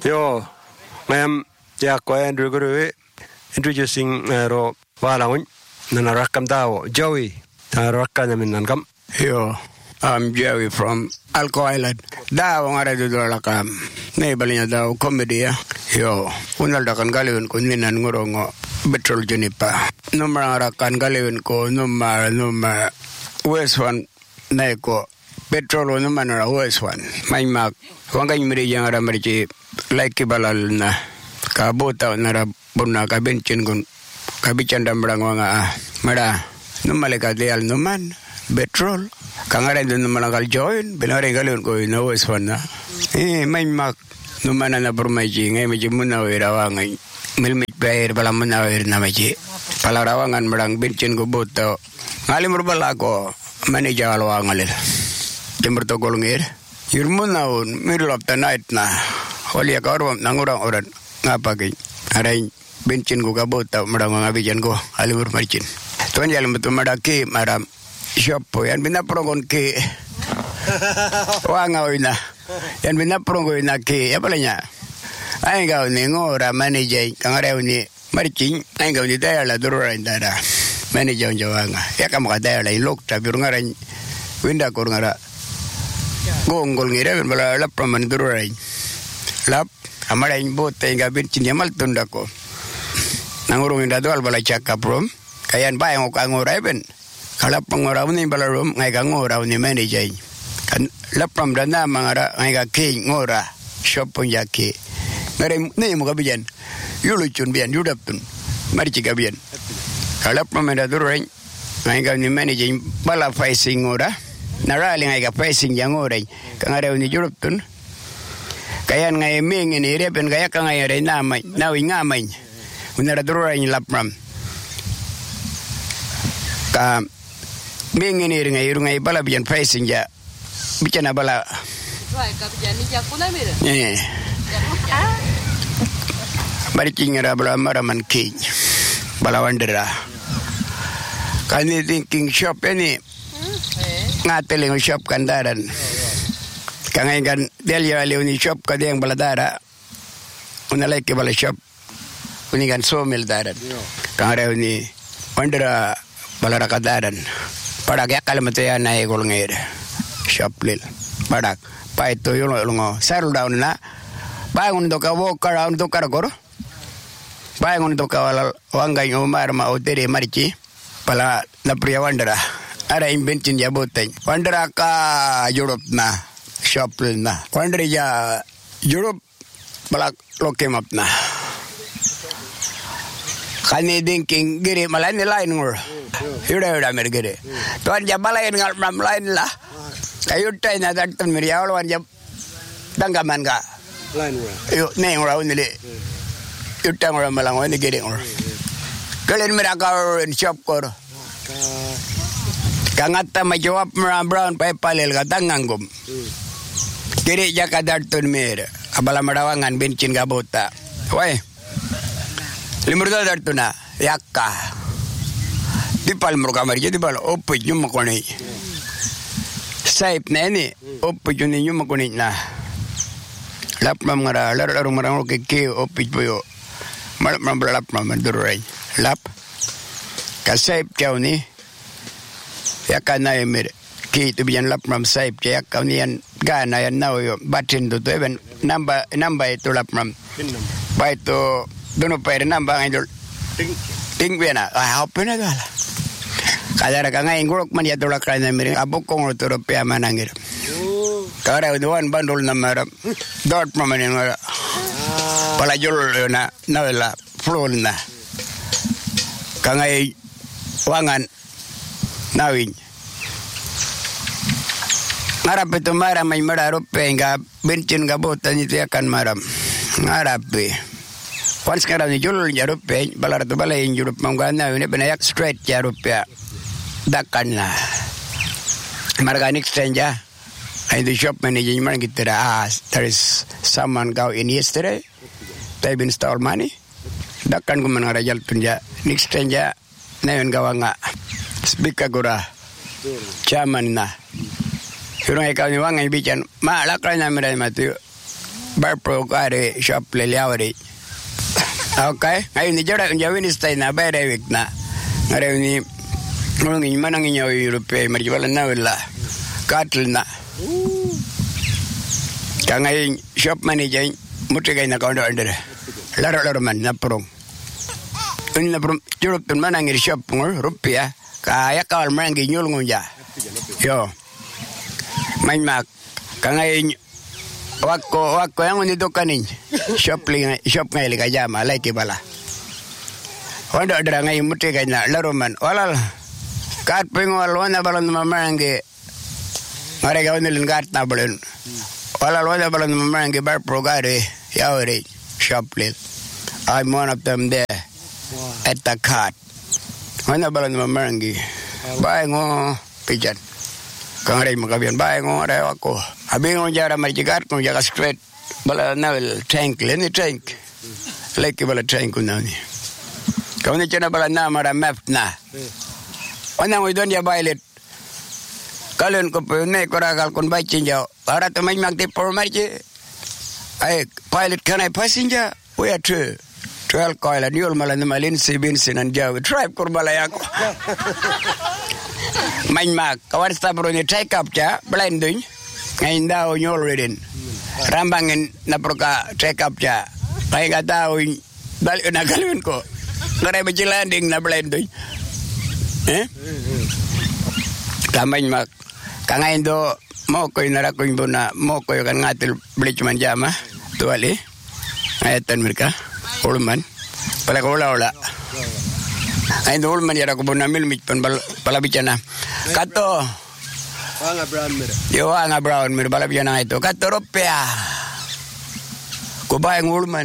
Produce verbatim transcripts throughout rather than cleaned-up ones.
Yo, ma'am, ya ko Andrew Guru introducing ro walangun nana rakam dawo Joey ta rakam namin kam. Yo, I'm Joey from Alco Island. Daw nga rin doon lakam. Naibali niya daw comedy ya. Yo, unal da kan galiwin ko ninan ngurong betrol junipa. Numar nga kan galiwin ko numar numar West One na ko petrol numar na West One. May mak wangay miri yang ara mari like balal na kabuta na ra bunna ka benchin gun kabican dambrang wanga mara numalika dial numan petrol kangaren dun numalakal join binare galun ko na West One na eh may mak numana na burmaji ngay medyo muna wirawangay milmit pair pala muna wir na medyo palarawangan marang benchin ko buto ngalimur bala ko manager alwangalil jember to golngir yurmuna un middle of the night na wali ka orwam nangurang oran ngapagi aray benchin ko kabuta marang mga bijan ko alimur marchin tuan jalan betul madaki maram shop po yan binaprogon ki wangaw na yan binaprogon na ki ya pala niya ay gaw ni ngora manager kangarew ni marchin ay gaw ni daya la durura indara manager jawanga ya kamu kadaya la ilok tapi ngaran winda ko ngara gongol ngira ben bala lap man durura lap amara in bote nga benchin yamal tunda ko nangurong inda doal bala chaka prom kayan ba yung kangora ben kalap pangoraw ni balarum ngay kangoraw ni manager kan lapram dana mangara ngay ka king ngora shop pun yaki ngare ni mo kabijan yuluchun bian yudapun mari kabijan kalap pamenda dureng ngay ka ni manager bala facing ngora narali ngay ka facing yang ngora kangare ni yudapun kayan ngay ming ni repen kaya ka ngay re namay nawi ngamay unara dureng lapram ka mingin iri ngai irungai bala bijan facing ja bicara bala right ka bijan ni jakuna mira eh bari kingira bala maraman king bala wandera kani thinking shop ini ngateling shop kandaran kangai kan del ya leuni shop kadeng bala dara unalai ke bala shop uni kan somil daran kangare uni wandera bala rakadaran padak ya kalimate ya nae golngere shoplil padak pa ito yung lungo settle down na bangun to ka walk around to karagor bangun to ka wala wangay umar ma otere marichi pala na priya wandera ara inventin ya boteng wandera ka Europe na shoplil na wandera ya Europe pala lokem up na kani thinking giri malani lain ngor Yuda yuda mergere. Tuan jabalain ngal mam lain lah. Kayu tay na datun meriaw wan jab danggaman ka. Lain ora. Yo nei ora unile. Yuta ora malang wan gere ora. Kalen meraka in shop kor. Kangata majawab mera brown pai palel ka tangangum. Kiri jaka datun mer. Abala merawangan bencin gabota. Wai. Limur datuna yakka. Di pal kamar jadi pal opo jum makoni saip nene opo juni jum makoni na lap mam ngara lar lar marang ke ke opo boyo mal mam lap mam durai lap ka saip kau ni ya kana emir ki tu bian lap mam saip ya kau ni yan gana yan now yo batin tu tu ben namba namba itu lap mam ba itu dono pair namba ngidol ting ting bena ah opo na dala kadara ka ngay ngurok man yato lakay na miring abok kong uturo piya manangir kara uduan bandol na marap dot mamanin nga pala jol na nawala flow na ka ngay wangan nawin ngarap ito maram may mararupe nga bencin nga bota nito yakan maram ngarapi once ka raw ni jol jarupe balarto balayin jurup mamgana yun binayak straight jarupya dakan na marganik stranger and the shop manager man get there ah there is someone go in yesterday they been install money dakan ko man rajal tunja next stranger na yun gawa nga speaker gura chairman na yun ay ikaw ni wangan bican maalakra na miray matu Barpro kare shop le liawari. Okay, ngayon ni Jora unjawin stay na bare week na. Ngayon ni ngong ni manang inyo Europe marjwala na wala. Katl na. Kangay shop manager mutigay na kaundo under. Laro laro man na prong. Un na prong Europe manang shop ngor rupia kaya kal mangi nyul ngunja. Yo. Main mak kangay Wako wako yang ni dokanin shop ling shop ngai liga jama lai ki bala hondo dra ngai muti kai na laruman walal kat pengol wana balon mamange ngare ga onil ngat na balon walal wana balon mamange bar prograde yauri shop ling I'm one of them there at the cart wana balon mamange bai ngo pijan kangare magabian bai ngo re wako abing on jara marjigat ko jaga straight bala navel tank leni tank like bala tank unani kaune chena bala na mara map na ona mo don ya bailet kalen ko ne ko ragal kon bai chinja ara to mai mag de por marje ai pilot can I passenger we are two twelve coil and you'll malan malin sibin sinan jaw tribe ko bala yako main mag kawar sta bro ni take up ja blending ngayon daw nyol rin. Rambangin na proka check up siya. Kaya nga daw dali na galawin ko. Ngaray ba landing na blend doy? Eh? Kamay mak. Kangayon do mo ko yung narakoy do na mo ko yung ngatil bleach man jama. Tuwali. Ayatan mereka. Ulman. Pala ko ula ula. Ngayon do ulman yara ko po na milmit pan palabitan na. Kato. Wanga brown mir. Yo wanga brown mir bala biya na ito. Katoropea. Kubayang ulman.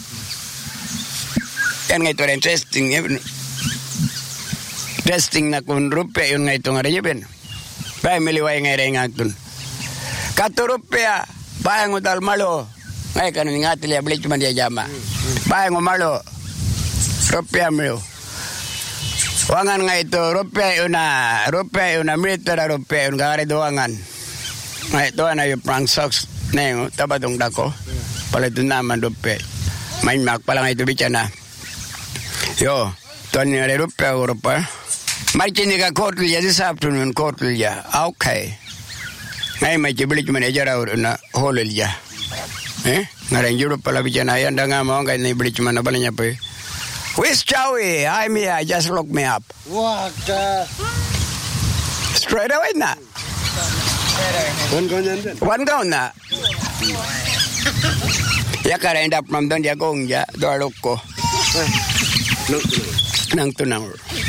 Yan nga ito rin testing. Testing na kung rupe yun nga ito nga rin yun. Bayang miliway nga rin nga ito. Katoropea. Bayang udal malo. Ngay ka nung nga tili ablit man diya jama. Bayang umalo. Rupea milo. Wangan nga ito, rupiah yun na, rupiah yun na, military rupiah yun, kakari doangan. Nga ito na yung prank socks na yun, tabatong dako. Pala ito naman rupiah. Main mak pala nga ito bitya na. Yo, ito nga rin rupiah o rupiah. Marchini ka kotlya this afternoon, kotlya. Okay. Ngayon may chibilit man ejara na holilya. Eh? Nga rin Europe pala bitya na, yan da nga mo, ngayon na ibilit man na pala niya pa eh. Where's Joey? I'm here. Just look me up. What? Straight away na. One gun yan din. One gun na. Yaka end up from doon ya gong ya. Doa ko. Nang tunang.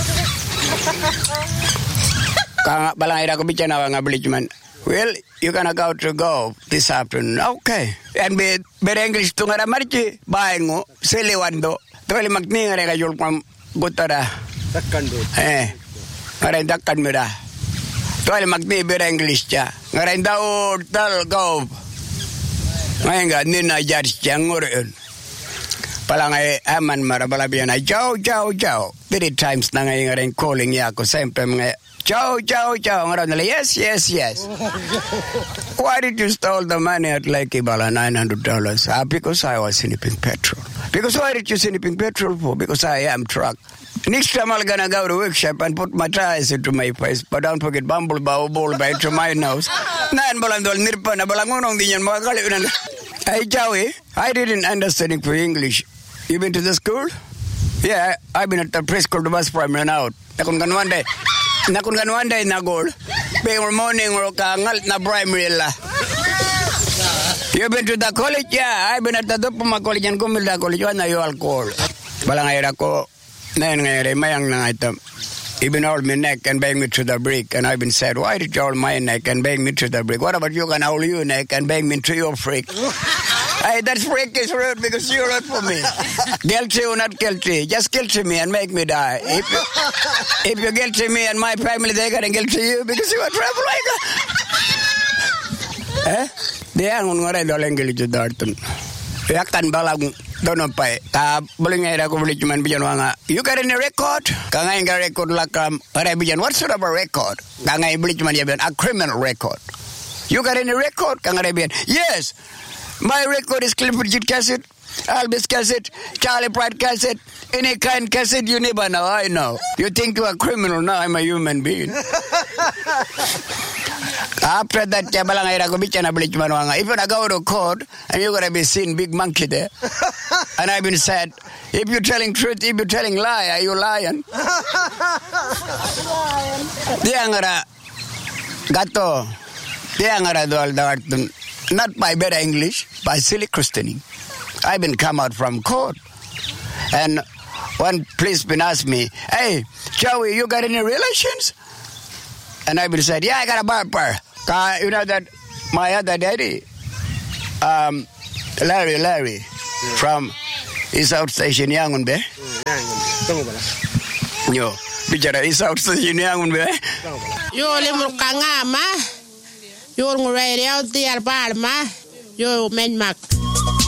Kang balang ira ko bicara na nga beli cuman. Well, you gonna go to go this afternoon. Okay. And be be English tu ngara marci. Baengo selewando. Tuwali magni nga rin kajol pang gutara. Takkan do. Eh. Nga rin takkan mo da. Tuwali magni bira English siya. Nga rin daw tal go. Ngayon nga, nina judge siya ngurin. Pala nga aman marabalabiyan na, Chow, chow, chow. Three times na ngayon nga rin calling niya ako. Siyempre mga, chow, chow, chow. Nga rin nila, yes, yes, yes. Why did you steal the money at Lake Ibala, nine hundred dollars? Ah, because I was snipping petrol. Because why did you snipping petrol for? Because I am truck. Next time I'm gonna go to workshop and put my tires into my face. But don't forget bumble bow ball by to my nose. Nan balandol nirpa na balangonong din yan mga kaliunan. Hey Joey, I didn't understand it for English. You been to the school? Yeah, I've been at the preschool to bus primary now. Nakun kan one day. Nakun kan one day na goal. Bing morning or kangal na primary la. You been to the college? Yeah, I've been at the Dopoma College and Gumilda College. What are you alcohol? Balangay ko, nayan ngay mayang na ito. Even hold me neck and bang me to the brick. And I've been said, why did you hold my neck and bang me to the brick? What about you can hold your neck and bang me to your freak? Hey, that freak is rude because you're rude for me. Guilty or not guilty, just guilty me and make me die. If, you, if you're guilty me and my family, they're going to guilty you because you're a troublemaker. Eh? Dia ngun ngare doleng gili judartun. Yakan balang dono pai. Ka boleh ngai aku beli cuman bijan wanga. You got any record? Ka ngai ngai record lakam. Are bijan what sort of a record? Ka ngai beli cuman dia bijan a criminal record. You got any record? Ka ngai bijan. Yes. My record is Clifford J cassette, Elvis cassette, Charlie Pratt cassette, any kind cassette you never know, I know. You think you're a criminal, now I'm a human being. After that, if you go to court and you're going to be seen big monkey there, and I've been said, if you're telling truth, if you're telling lie, are you lying? Diangara gato, diangara doal dawartun. Not by better English, by silly Christianing. I've been come out from court. And one policeman asked me, hey, Joey, you got any relations? And I've been said, yeah, I got a barber. Uh, you know that my other daddy, um, Larry, Larry, yeah. from East South Station, Yangunbe. Yo, bicara East South Station, Yangunbe. Yo, lemur kangama. Yo, ngurei leo tiar palma. Yo, menmak.